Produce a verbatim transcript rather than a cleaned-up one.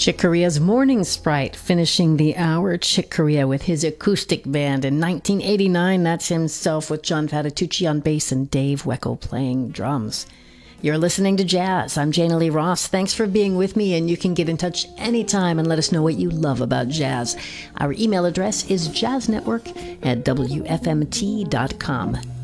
Chick Corea's Morning Sprite finishing the hour. Chick Corea with his acoustic band in nineteen eighty-nine. That's himself with John Patitucci on bass and Dave Weckl playing drums. You're listening to Jazz. I'm Jana Lee Ross. Thanks for being with me, and you can get in touch anytime and let us know what you love about jazz. Our email address is jazznetwork at w f m t dot com.